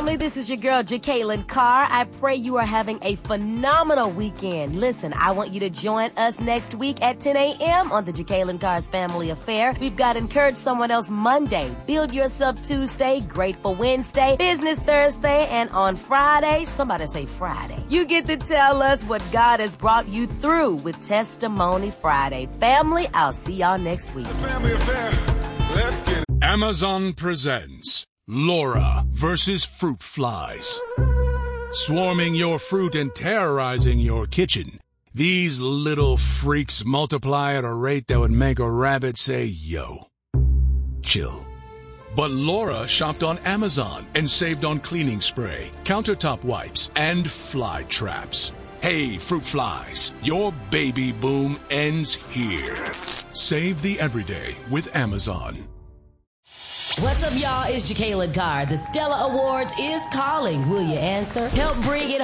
family. This is your girl, Jacqueline Carr. I pray you are having a phenomenal weekend. Listen, I want you to join us next week at 10 a.m. on the Jacqueline Carr's Family Affair. We've got Encourage Someone Else Monday, Build Yourself Tuesday, Grateful Wednesday, Business Thursday, and on Friday, somebody say Friday, you get to tell us what God has brought you through with Testimony Friday. Family, I'll see y'all next week. Family Affair. Let's get it. Amazon presents Laura versus Fruit Flies. Swarming your fruit and terrorizing your kitchen, these little freaks multiply at a rate that would make a rabbit say, yo. Chill. But Laura shopped on Amazon and saved on cleaning spray, countertop wipes, and fly traps. Hey, fruit flies, your baby boom ends here. Save the everyday with Amazon. What's up, y'all? It's Jacqueline Carr. The Stella Awards is calling. Will you answer? Help bring it